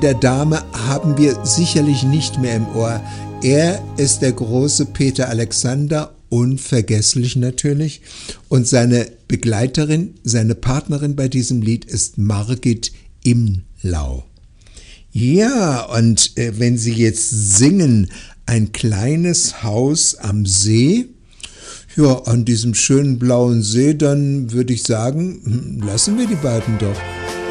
Der Dame haben wir sicherlich nicht mehr im Ohr. Er ist der große Peter Alexander, unvergesslich natürlich. Und seine Begleiterin, seine Partnerin bei diesem Lied ist Margit Imlau. Ja, und wenn Sie jetzt singen, ein kleines Haus am See, ja, an diesem schönen blauen See, dann würde ich sagen, lassen wir die beiden doch.